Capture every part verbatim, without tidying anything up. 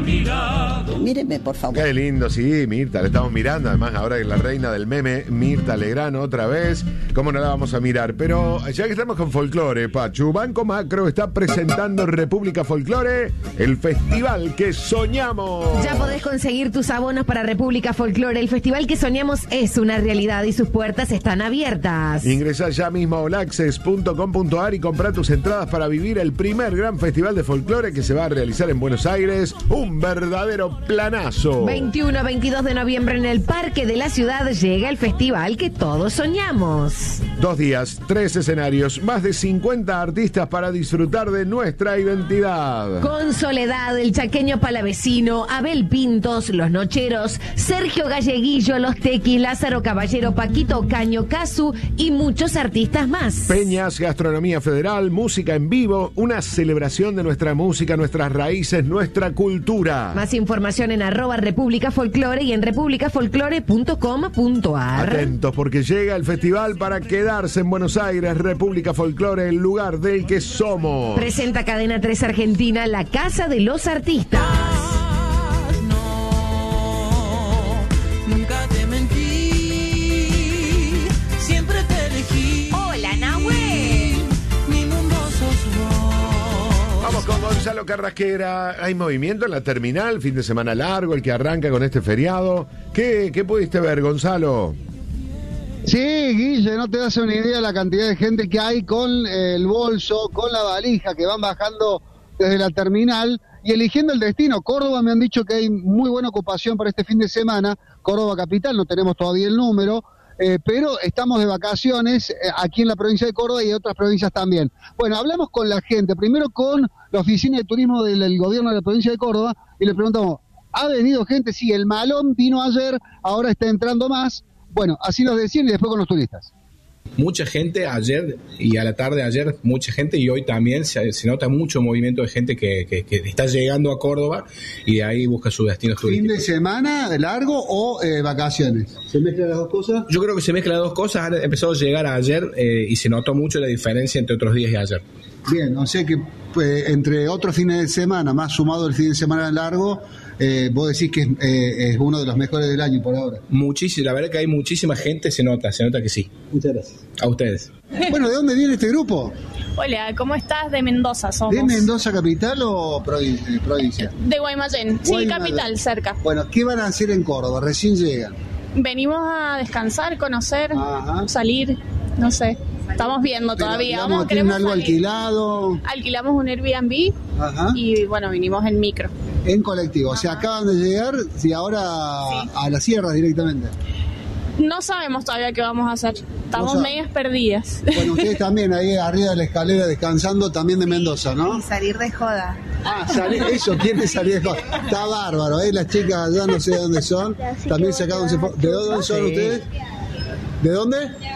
mirado. Míreme, por favor. Qué lindo, sí, Mirta, la estamos mirando. Además, ahora es la reina del meme, Mirta Legrand, otra vez. ¿Cómo no la vamos a mirar? Pero ya que estamos con folclore, Pachu, Banco Macro está presentando República Folclore, el festival que soñamos. Ya podés conseguir tus abonos para República Folclore. El festival que soñamos es una realidad y sus puertas están abiertas. Ingresá ya mismo a olaxes punto com punto a r y comprá tus entradas para vivir el primer gran festival de folclore que se va a realizar en Buenos Aires. Un verdadero planazo. veintiuno a veintidós de noviembre en el Parque de la Ciudad llega el festival que todos soñamos. Dos días, tres escenarios, más de cincuenta artistas para disfrutar de nuestra identidad. Con Soledad, el chaqueño palavecino, Abel Pintos, Los Nocheros, Sergio Galleguillo, Los Tequis, Lázaro Caballero, Paquito Caño, Casu y muchos artistas más. Peñas, gastronomía federal, música en vivo, una celebración de nuestra música, nuestras raíces, nuestra cultura. Más información en arroba República Folclore y en república folclore punto com punto a r. Atentos porque llega el festival para quedarse en Buenos Aires. República Folclore, el lugar del que somos. Presenta Cadena tres Argentina, la casa de los artistas. No, nunca te mentí, siempre te elegí. Hola, Nahuel. Mi mundo sos vos. Vamos con Gonzalo Carrasquera. Hay movimiento en la terminal, fin de semana largo, el que arranca con este feriado. ¿Qué, qué pudiste ver, Gonzalo? Sí, Guille, no te das una idea de la cantidad de gente que hay con el bolso, con la valija, que van bajando desde la terminal y eligiendo el destino. Córdoba, me han dicho que hay muy buena ocupación para este fin de semana. Córdoba capital, no tenemos todavía el número, eh, pero estamos de vacaciones eh, aquí en la provincia de Córdoba y en otras provincias también. Bueno, hablamos con la gente, primero con la Oficina de Turismo del, del Gobierno de la provincia de Córdoba y le preguntamos, ¿ha venido gente? Sí, el Malón vino ayer, ahora está entrando más. Bueno, así nos decían y después con los turistas. Mucha gente ayer y a la tarde de ayer, mucha gente y hoy también se, se nota mucho movimiento de gente que, que, que está llegando a Córdoba y de ahí busca sus destinos turísticos. ¿Fin de semana largo o eh, vacaciones? ¿Se mezclan las dos cosas? Yo creo que se mezclan las dos cosas. Han empezado a llegar ayer eh, y se notó mucho la diferencia entre otros días y ayer. Bien, o sea que pues, entre otros fines de semana, más sumado el fin de semana largo, eh, vos decís que es, eh, es uno de los mejores del año por ahora. Muchísimo, la verdad que hay muchísima gente, se nota, se nota que sí. Muchas gracias. A ustedes. Bueno, ¿de dónde viene este grupo? Hola, ¿cómo estás? De Mendoza somos. ¿De Mendoza capital o provin- provincia? De Guaymallén, sí, Guaymallén. Capital, cerca. Bueno, ¿qué van a hacer en Córdoba? Recién llegan. Venimos a descansar, conocer, Ajá. salir, no sé. Estamos viendo Pero, todavía. digamos, Vamos, ¿tienen queremos algo salir. alquilado? Alquilamos un Airbnb. Ajá. Y bueno, vinimos en micro. En colectivo, o sea, acaban de llegar y ahora Sí. a las sierras directamente. No sabemos todavía qué vamos a hacer. Estamos No sab- medias perdidas. Bueno, ustedes también ahí arriba de la escalera descansando, también de Mendoza, ¿no? Y salir de joda. Ah, salir, eso, quiere salir de joda. Está bárbaro, ¿eh? Las chicas allá no sé de dónde son. También sacaron... ¿De dónde son ustedes? ¿De dónde?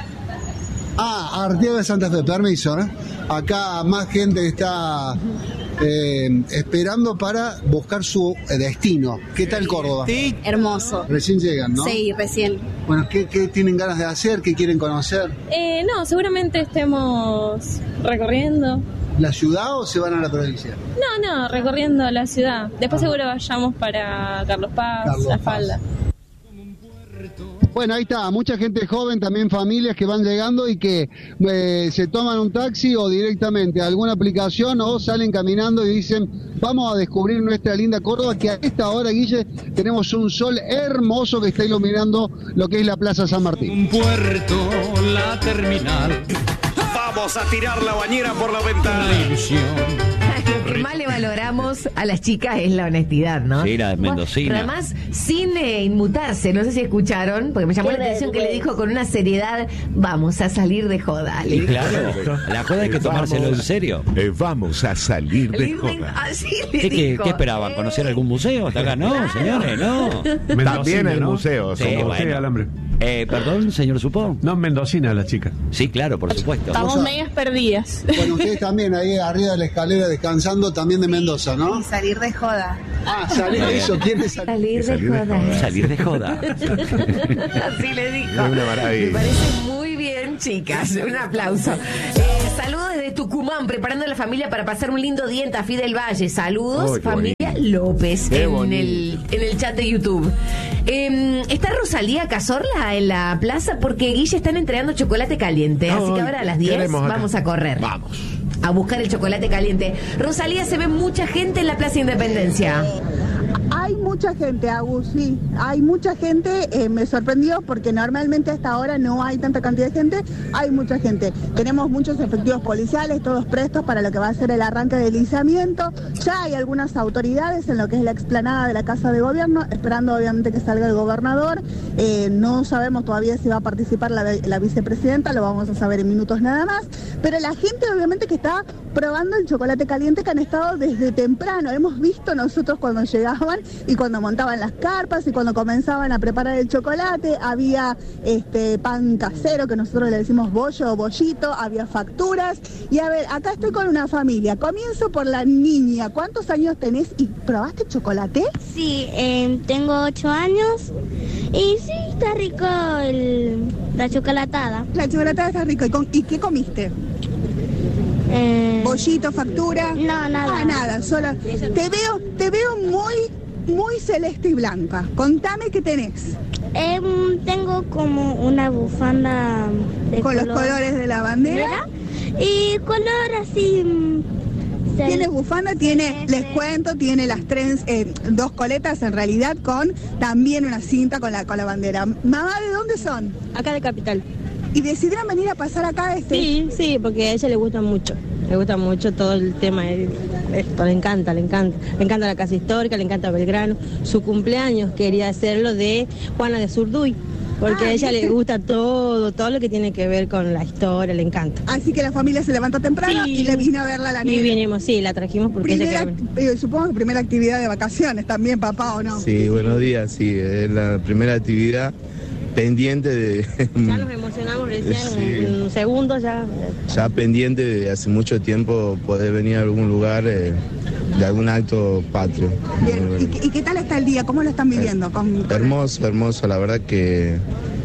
Ah, Arteaga de Santa Fe, permiso, ¿eh? Acá más gente que está eh, esperando para buscar su eh, destino. ¿Qué tal Córdoba? Hermoso. Recién llegan, ¿no? Sí, recién. Bueno, ¿qué, qué tienen ganas de hacer? ¿Qué quieren conocer? Eh, no, seguramente estemos recorriendo. ¿La ciudad o se van a la provincia? No, no, recorriendo la ciudad. Después seguro vayamos para Carlos Paz, Carlos La Paz. Falda. Bueno, ahí está, mucha gente joven, también familias que van llegando y que eh, se toman un taxi o directamente alguna aplicación o salen caminando y dicen, vamos a descubrir nuestra linda Córdoba, que a esta hora, Guille, tenemos un sol hermoso que está iluminando lo que es la Plaza San Martín. Un puerto, la terminal. Vamos a tirar la bañera por la ventana. La ilusión. Lo que más le valoramos a las chicas es la honestidad, ¿no? Sí, la de mendocina. Pero además, sin eh, inmutarse, no sé si escucharon, porque me llamó la atención que le dijo con una seriedad, vamos a salir de joda. Le Y dijo. claro, la joda hay que tomárselo en serio. Eh, vamos a salir de Le- joda. Así le ¿Qué, qué, dijo. qué esperaban? ¿Conocer algún museo hasta acá? No, señores, no. También el ¿no? museo. Sí, somos- bueno. Sí, alambre. Eh, perdón, señor Supón. No, mendocina la chica. Sí, claro, por supuesto. Estamos medias perdidas. Bueno, ustedes también ahí arriba de la escalera descansando, también de Mendoza, ¿no? Y salir de joda. Ah, salir, eso, ¿quiere salir? Salir de joda. Salir de joda. Así le dijo. Es una maravilla. Me parece muy bien, chicas. Un aplauso. Eh, saludos desde Tucumán, preparando a la familia para pasar un lindo día en Tafí del Valle. Saludos, Oh, qué familia López Qué en bonito. el, en el chat de YouTube. Eh, está Rosalía Cazorla en la plaza porque Guille están entregando chocolate caliente. Así que ahora a las diez queremos acá. vamos a correr. Vamos. A buscar el chocolate caliente. Rosalía, se ve mucha gente en la Plaza Independencia. Hay mucha gente, Agus, sí. Hay mucha gente, eh, me sorprendió porque normalmente hasta ahora no hay tanta cantidad de gente. Hay mucha gente. Tenemos muchos efectivos policiales, todos prestos para lo que va a ser el arranque del izamiento. Ya hay algunas autoridades en lo que es la explanada de la Casa de Gobierno, esperando obviamente que salga el gobernador. Eh, no sabemos todavía si va a participar la, la vicepresidenta, lo vamos a saber en minutos nada más. Pero la gente obviamente que está probando el chocolate caliente que han estado desde temprano. Hemos visto nosotros cuando llegaban y cuando montaban las carpas y cuando comenzaban a preparar el chocolate, había este pan casero que nosotros le decimos bollo o bollito, había facturas. Y a ver, acá estoy con una familia. Comienzo por la niña. ¿Cuántos años tenés y probaste chocolate? Sí, eh, tengo ocho años y sí, está rico el, la chocolatada. La chocolatada está rica. ¿Y, con- y qué comiste? Eh, ¿Bollito, factura? No, nada. Ah, nada, solo. Te veo, te veo muy, muy celeste y blanca. Contame qué tenés. eh, tengo como una bufanda de Con los color colores de la bandera. y color así. mm, cel- Tiene bufanda, tiene, Sí, les sí. cuento, tiene las tres, eh, dos coletas en realidad con también una cinta con la, con la bandera. Mamá, ¿de dónde son? Acá de Capital. ¿Y decidieron venir a pasar acá este? Sí, sí, porque a ella le gusta mucho. Le gusta mucho todo el tema de esto, le encanta, le encanta. Le encanta la casa histórica, le encanta Belgrano. Su cumpleaños quería hacerlo de Juana de Zurduy, porque Ah, a ella ¿viste? le gusta todo, todo lo que tiene que ver con la historia, le encanta. Así que la familia se levantó temprano Sí. y le vino a verla a la Y niña. vinimos, sí, la trajimos porque Primera, ella quería... eh, supongo que primera actividad de vacaciones también, papá, ¿o no? Sí, buenos días, sí, es la primera actividad pendiente de... Ya nos emocionamos recién, Sí. en un segundo ya... ya pendiente de hace mucho tiempo poder venir a algún lugar eh, de algún acto patrio. Bien. ¿Y, qué- y qué tal está el día? ¿Cómo lo están viviendo? Con- con- Hermoso, hermoso, la verdad que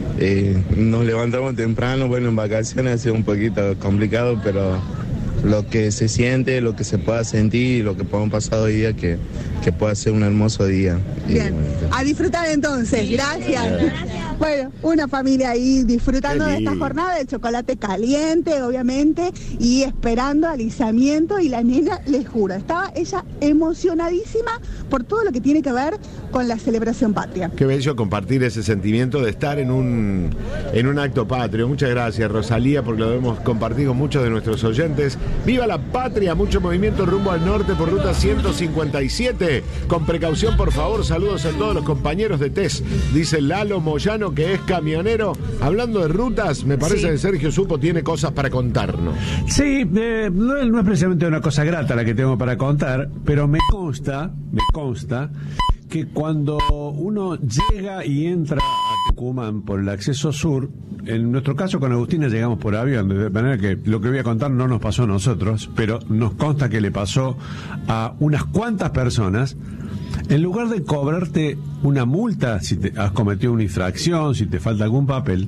eh, nos levantamos temprano, bueno, en vacaciones ha sido un poquito complicado, pero lo que se siente, lo que se pueda sentir y lo que podemos pasar hoy día, que, que pueda ser un hermoso día. Y, Bien, bueno, a disfrutar entonces, gracias. Bueno, una familia ahí disfrutando Qué de esta lindo. jornada de chocolate caliente, obviamente, y esperando alisamiento. Y la nena, les juro, estaba ella emocionadísima por todo lo que tiene que ver con la celebración patria. Qué bello compartir ese sentimiento de estar en un, en un acto patrio. Muchas gracias, Rosalía, porque lo hemos compartido con muchos de nuestros oyentes. ¡Viva la patria! Mucho movimiento rumbo al norte por ruta ciento cincuenta y siete. Con precaución, por favor. Saludos a todos los compañeros de T E S. Dice Lalo Moyano, que es camionero. Hablando de rutas, me parece Sí. que Sergio Supo tiene cosas para contarnos. Sí, eh, no, es- no es precisamente una cosa grata la que tengo para contar, pero me consta, me consta que cuando uno llega y entra a Tucumán por el acceso sur, en nuestro caso con Agustina llegamos por avión, de manera que lo que voy a contar no nos pasó a nosotros, pero nos consta que le pasó a unas cuantas personas. En lugar de cobrarte una multa si te has cometido una infracción, si te falta algún papel,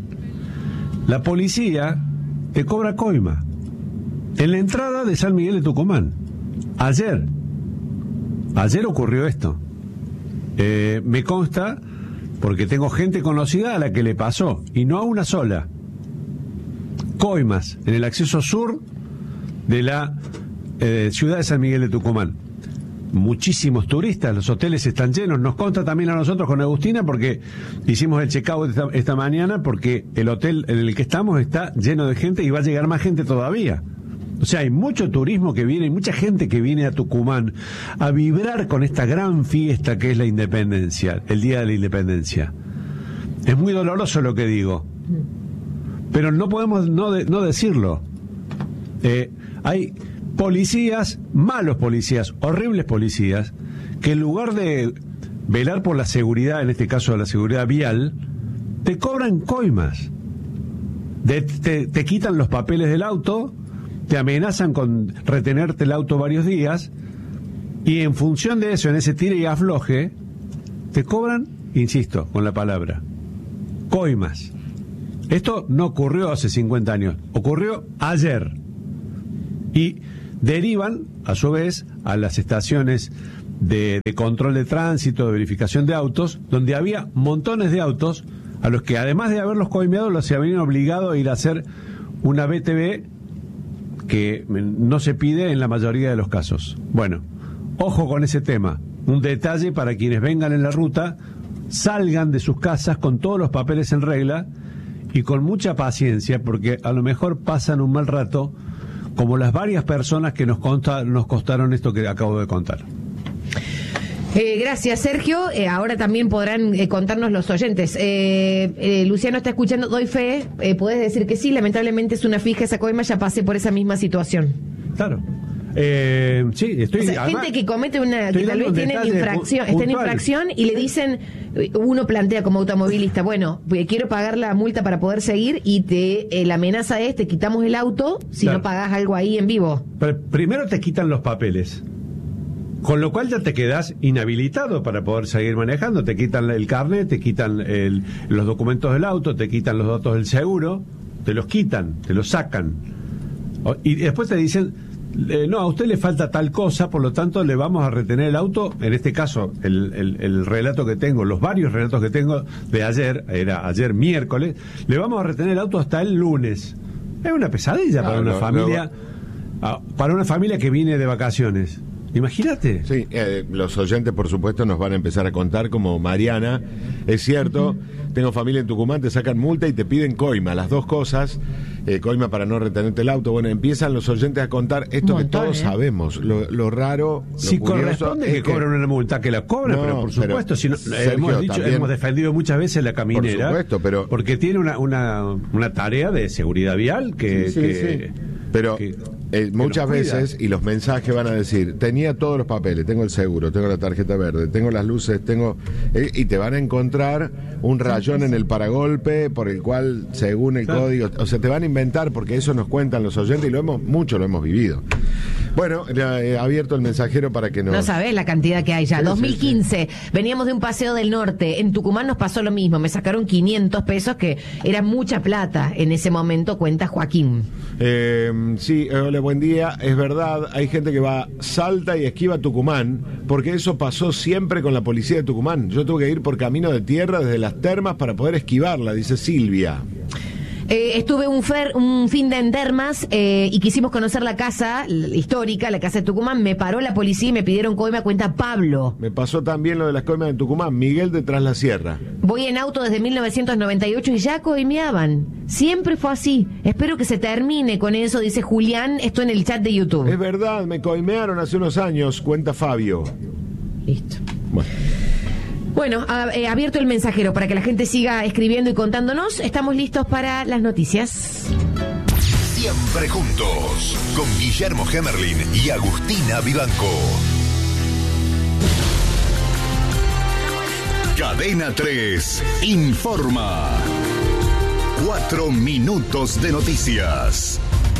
la policía te cobra coima en la entrada de San Miguel de Tucumán. Ayer, ayer ocurrió esto. Eh, me consta porque tengo gente conocida a la que le pasó, y no a una sola. Coimas en el acceso sur de la eh, ciudad de San Miguel de Tucumán. Muchísimos turistas, los hoteles están llenos. Nos consta también a nosotros con Agustina porque hicimos el check-out esta, esta mañana, porque el hotel en el que estamos está lleno de gente y va a llegar más gente todavía. O sea, hay mucho turismo que viene, y mucha gente que viene a Tucumán a vibrar con esta gran fiesta que es la independencia, el Día de la Independencia. Es muy doloroso lo que digo, pero no podemos no, de, no decirlo. Eh, hay policías, malos policías, horribles policías, que en lugar de velar por la seguridad, en este caso la seguridad vial, te cobran coimas. De, te, te quitan los papeles del auto, te amenazan con retenerte el auto varios días, y en función de eso, en ese tire y afloje, te cobran, insisto, con la palabra, coimas. Esto no ocurrió hace cincuenta años, ocurrió ayer. Y derivan, a su vez, a las estaciones de, de control de tránsito, de verificación de autos, donde había montones de autos a los que, además de haberlos coimeado, los se habían obligado a ir a hacer una B T V que no se pide en la mayoría de los casos. Bueno, ojo con ese tema. Un detalle para quienes vengan en la ruta: salgan de sus casas con todos los papeles en regla y con mucha paciencia, porque a lo mejor pasan un mal rato, como las varias personas que nos, consta, nos costaron esto que acabo de contar. Eh, gracias, Sergio. Eh, ahora también podrán eh, contarnos los oyentes. Eh, eh, Luciano está escuchando, doy fe. Eh, Puedes decir que sí, lamentablemente es una fija esa coima, ya pasé por esa misma situación. Claro. Eh, sí, estoy. O sea, además, gente que comete una, que tal vez tiene infracción, está en infracción y le dicen, uno plantea como automovilista, bueno, quiero pagar la multa para poder seguir, y te eh, la amenaza es, te quitamos el auto si claro. no pagás algo ahí en vivo. Pero primero te quitan los papeles, con lo cual ya te quedás inhabilitado para poder seguir manejando. Te quitan el carnet, te quitan el, los documentos del auto, te quitan los datos del seguro, te los quitan, te los sacan. Y después te dicen, Eh, no, a usted le falta tal cosa, por lo tanto le vamos a retener el auto. En este caso, el, el, el relato que tengo, los varios relatos que tengo de ayer, era ayer miércoles, le vamos a retener el auto hasta el lunes. Es una pesadilla ah, para una no, familia, no. para una familia que viene de vacaciones. Imagínate. Sí, eh, los oyentes, por supuesto, nos van a empezar a contar, como Mariana. Es cierto, uh-huh. tengo familia en Tucumán, te sacan multa y te piden coima, las dos cosas. Eh, coima para no retenerte el auto. Bueno, empiezan los oyentes a contar esto montón, que todos eh. sabemos. Lo, lo raro, lo si corresponde que, que cobren una multa, que la cobren, no, pero por supuesto, pero, si no, Sergio, hemos, dicho, también, hemos defendido muchas veces la caminera, por supuesto, pero, porque tiene una, una, una tarea de seguridad vial que... Sí, sí, que, sí. Pero que, eh, muchas veces, y los mensajes van a decir, tenía todos los papeles, tengo el seguro, tengo la tarjeta verde, tengo las luces, tengo... Eh, y te van a encontrar un rayón en el paragolpe por el cual, según el claro. código, o sea, te van a inventar, porque eso nos cuentan los oyentes y lo hemos mucho lo hemos vivido. Bueno, he abierto el mensajero para que nos... No sabés la cantidad que hay ya. Sí, dos mil quince, sí, sí. Veníamos de un paseo del norte. En Tucumán nos pasó lo mismo. Me sacaron quinientos pesos, que era mucha plata en ese momento, cuenta Joaquín. Eh, sí, hola, buen día. Es verdad, hay gente que va, salta y esquiva Tucumán, porque eso pasó siempre con la policía de Tucumán. Yo tuve que ir por camino de tierra desde las termas para poder esquivarla, dice Silvia. Eh, estuve un, fer, un fin de en Termas eh, y quisimos conocer la casa la histórica, la casa de Tucumán. Me paró la policía y me pidieron coima, cuenta Pablo. Me pasó también lo de las coimas de Tucumán, Miguel de Tras la Sierra. Voy en auto desde mil novecientos noventa y ocho y ya coimeaban. Siempre fue así. Espero que se termine con eso, dice Julián, esto en el chat de YouTube. Es verdad, me coimearon hace unos años, cuenta Fabio. Listo. Bueno. Bueno, ha, eh, abierto el mensajero para que la gente siga escribiendo y contándonos. Estamos listos para las noticias. Siempre juntos, con Guillermo Hemerlin y Agustina Vivanco. Cadena tres informa. Cuatro minutos de noticias.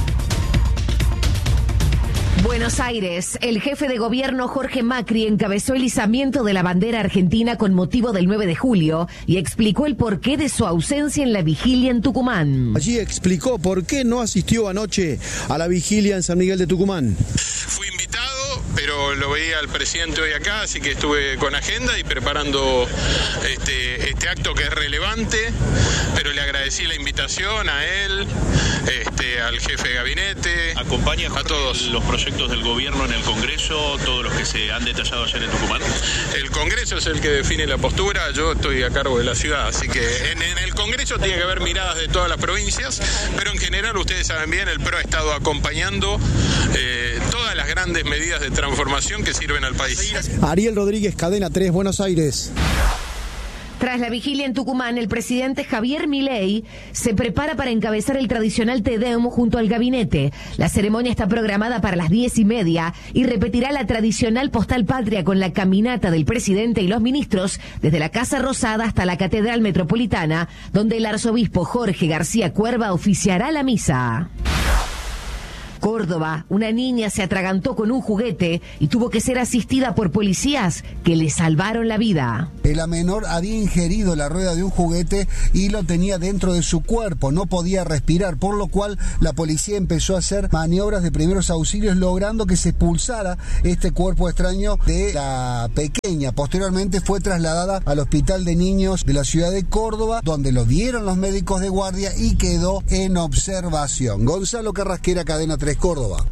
Buenos Aires. El jefe de gobierno Jorge Macri encabezó el izamiento de la bandera argentina con motivo del nueve de julio y explicó el porqué de su ausencia en la vigilia en Tucumán. Allí explicó por qué no asistió anoche a la vigilia en San Miguel de Tucumán. Fui invitado, pero lo veía al presidente hoy acá, así que estuve con agenda y preparando este, este acto que es relevante, pero le agradecí la invitación a él, este, al jefe de gabinete, acompaña a todos los proyectos del gobierno en el Congreso, todos los que se han detallado ayer en Tucumán. El Congreso es el que define la postura, yo estoy a cargo de la ciudad, así que en, en el Congreso tiene que haber miradas de todas las provincias, pero en general ustedes saben bien, el P R O ha estado acompañando eh, todas las grandes medidas de transformación que sirven al país. Ariel Rodríguez, Cadena tres, Buenos Aires. Tras la vigilia en Tucumán, el presidente Javier Milei se prepara para encabezar el tradicional Te Deum junto al gabinete. La ceremonia está programada para las diez y media y repetirá la tradicional postal patria con la caminata del presidente y los ministros desde la Casa Rosada hasta la Catedral Metropolitana, donde el arzobispo Jorge García Cuerva oficiará la misa. Córdoba, una niña se atragantó con un juguete y tuvo que ser asistida por policías que le salvaron la vida. La menor había ingerido la rueda de un juguete y lo tenía dentro de su cuerpo, no podía respirar, por lo cual la policía empezó a hacer maniobras de primeros auxilios, logrando que se expulsara este cuerpo extraño de la pequeña. Posteriormente fue trasladada al Hospital de Niños de la ciudad de Córdoba, donde lo vieron los médicos de guardia y quedó en observación. Gonzalo Carrasquera, Cadena tres Córdoba.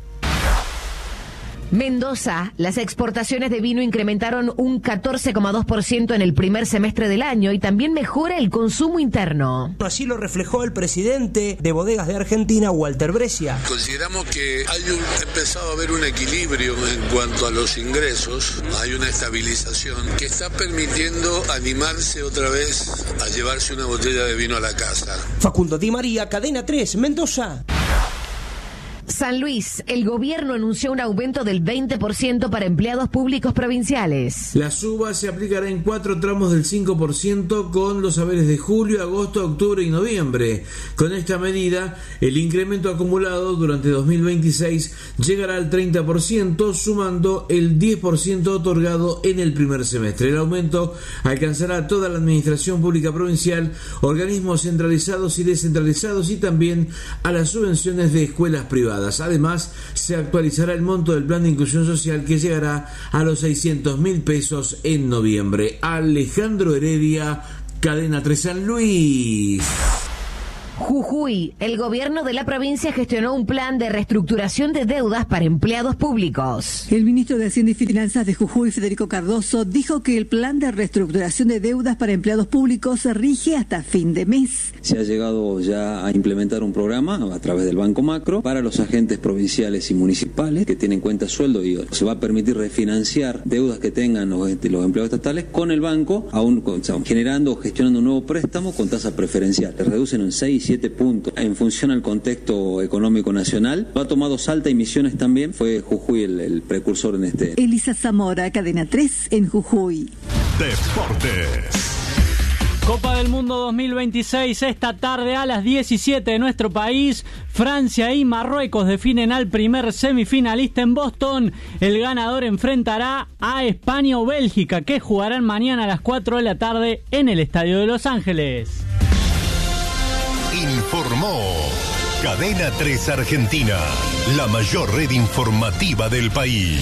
Mendoza, las exportaciones de vino incrementaron un catorce coma dos por ciento en el primer semestre del año y también mejora el consumo interno. Así lo reflejó el presidente de Bodegas de Argentina, Walter Brescia. Consideramos que hay un, ha empezado a haber un equilibrio en cuanto a los ingresos, hay una estabilización que está permitiendo animarse otra vez a llevarse una botella de vino a la casa. Facundo Di María, Cadena tres, Mendoza. San Luis, el gobierno anunció un aumento del veinte por ciento para empleados públicos provinciales. La suba se aplicará en cuatro tramos del cinco por ciento con los haberes de julio, agosto, octubre y noviembre. Con esta medida, el incremento acumulado durante dos mil veintiséis llegará al treinta por ciento, sumando el diez por ciento otorgado en el primer semestre. El aumento alcanzará a toda la administración pública provincial, organismos centralizados y descentralizados y también a las subvenciones de escuelas privadas. Además, se actualizará el monto del plan de inclusión social que llegará a los seiscientos mil pesos en noviembre. Alejandro Heredia, Cadena tres San Luis. Jujuy, el gobierno de la provincia gestionó un plan de reestructuración de deudas para empleados públicos. El ministro de Hacienda y Finanzas de Jujuy, Federico Cardoso, dijo que el plan de reestructuración de deudas para empleados públicos se rige hasta fin de mes. Se ha llegado ya a implementar un programa a través del Banco Macro para los agentes provinciales y municipales que tienen cuenta sueldo y se va a permitir refinanciar deudas que tengan los, los empleados estatales con el banco, aún con, o sea, generando o gestionando un nuevo préstamo con tasa preferencial. Le reducen un seis y siete puntos en función al contexto económico nacional. Lo ha tomado Salta y Misiones también. Fue Jujuy el, el precursor en este. Elisa Zamora, Cadena tres en Jujuy. Deportes. Copa del Mundo dos mil veintiséis, esta tarde a las diecisiete de nuestro país, Francia y Marruecos definen al primer semifinalista en Boston. El ganador enfrentará a España o Bélgica, que jugarán mañana a las cuatro de la tarde en el Estadio de Los Ángeles. Informó Cadena tres Argentina, la mayor red informativa del país.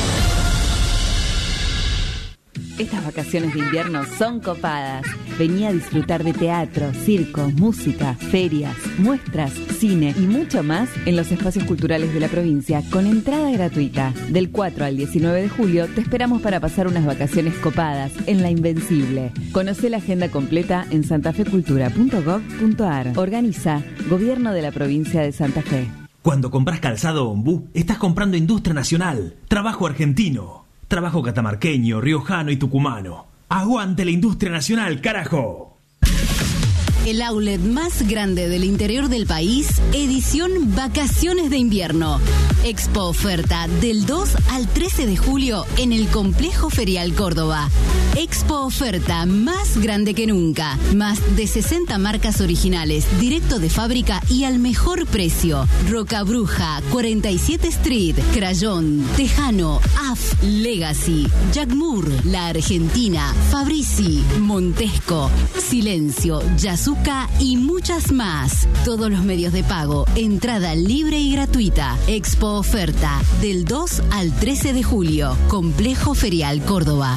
Estas vacaciones de invierno son copadas. Vení a disfrutar de teatro, circo, música, ferias, muestras, cine y mucho más en los espacios culturales de la provincia con entrada gratuita. Del cuatro al diecinueve de julio te esperamos para pasar unas vacaciones copadas en La Invencible. Conocé la agenda completa en santafecultura punto gov punto ar. Organiza Gobierno de la Provincia de Santa Fe. Cuando compras calzado Ombú, estás comprando industria nacional, trabajo argentino. Trabajo catamarqueño, riojano y tucumano. ¡Aguante la industria nacional, carajo! El outlet más grande del interior del país, edición Vacaciones de Invierno. Expo Oferta del dos al trece de julio en el Complejo Ferial Córdoba. Expo Oferta más grande que nunca. Más de sesenta marcas originales, directo de fábrica y al mejor precio. Roca Bruja, cuarenta y siete Street, Crayón, Tejano, A F, Legacy, Jack Moore, La Argentina, Fabrici, Montesco, Silencio, Yasuca y muchas más. Todos los medios de pago, entrada libre y gratuita. Expo Oferta del dos al trece de julio. Complejo Ferial Córdoba.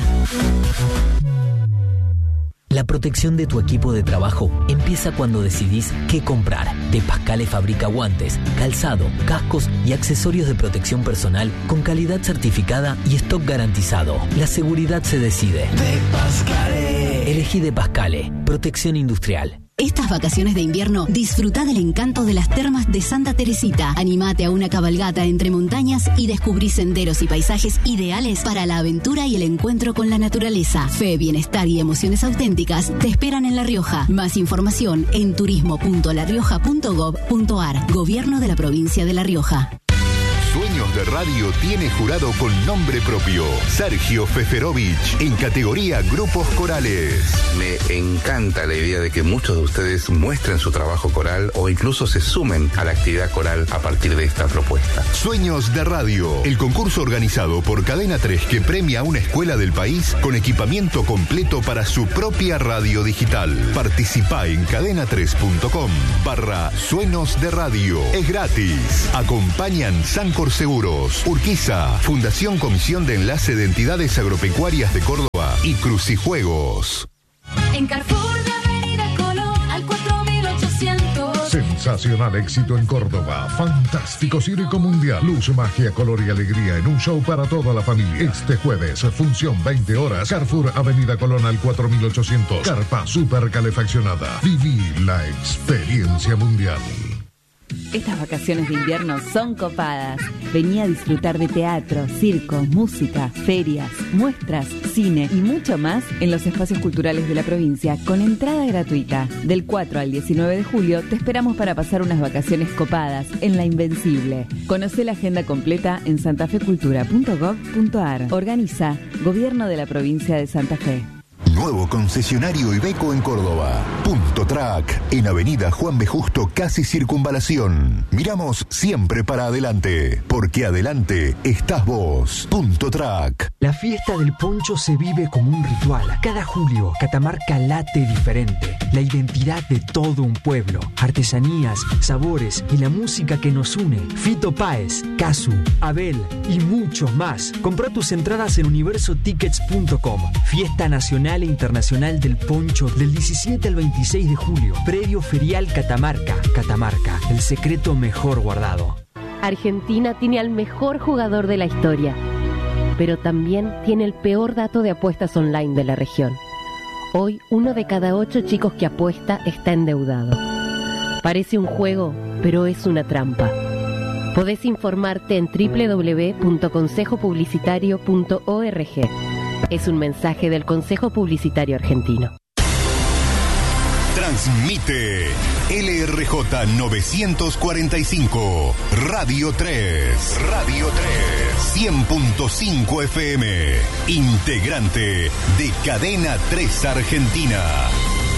La protección de tu equipo de trabajo empieza cuando decidís qué comprar. De Pascale fabrica guantes, calzado, cascos y accesorios de protección personal con calidad certificada y stock garantizado. La seguridad se decide. De Pascale. Elegí De Pascale. Protección industrial. Estas vacaciones de invierno, disfruta del encanto de las termas de Santa Teresita. Animate a una cabalgata entre montañas y descubrí senderos y paisajes ideales para la aventura y el encuentro con la naturaleza. Fe, bienestar y emociones auténticas te esperan en La Rioja. Más información en turismo punto la rioja punto gov punto ar. Gobierno de la Provincia de La Rioja. Sueños de Radio tiene jurado con nombre propio. Sergio Feferovich, en categoría Grupos Corales. Me encanta la idea de que muchos de ustedes muestren su trabajo coral o incluso se sumen a la actividad coral a partir de esta propuesta. Sueños de Radio, el concurso organizado por Cadena tres que premia a una escuela del país con equipamiento completo para su propia radio digital. Participa en cadena tres punto com barra Sueños de Radio. Es gratis. Acompañan Sancor Seguros, Urquiza, Fundación Comisión de Enlace de Entidades Agropecuarias de Córdoba y Crucijuegos. En Carrefour de Avenida Colón al cuatro mil ochocientos. Sensacional éxito en Córdoba. Fantástico circo mundial. Luz, magia, color y alegría en un show para toda la familia. Este jueves, función veinte horas. Carrefour Avenida Colón al cuatro mil ochocientos. Carpa super calefaccionada. Viví la experiencia mundial. Estas vacaciones de invierno son copadas. Vení a disfrutar de teatro, circo, música, ferias, muestras, cine y mucho más en los espacios culturales de la provincia con entrada gratuita. Del cuatro al diecinueve de julio te esperamos para pasar unas vacaciones copadas en La Invencible. Conoce la agenda completa en santafecultura punto gov punto ar. Organiza Gobierno de la Provincia de Santa Fe. Nuevo concesionario Iveco en Córdoba. Punto Track, en Avenida Juan B. Justo, casi Circunvalación. Miramos siempre para adelante, porque adelante estás vos. Punto Track. La fiesta del poncho se vive como un ritual. Cada julio, Catamarca late diferente. La identidad de todo un pueblo. Artesanías, sabores y la música que nos une. Fito Páez, Casu, Abel y muchos más. Comprá tus entradas en universo tickets punto com. Fiesta Nacional e Internacional del Poncho del diecisiete al veintiséis de julio. Predio Ferial Catamarca. Catamarca, el secreto mejor guardado. Argentina tiene al mejor jugador de la historia, pero también tiene el peor dato de apuestas online de la región. Hoy, uno de cada ocho chicos que apuesta está endeudado. Parece un juego, pero es una trampa. Podés informarte en doble u doble u doble u punto consejo publicitario punto org. Es un mensaje del Consejo Publicitario Argentino. Transmite L R J novecientos cuarenta y cinco, Radio tres. Radio tres. cien punto cinco F M. Integrante de Cadena tres Argentina.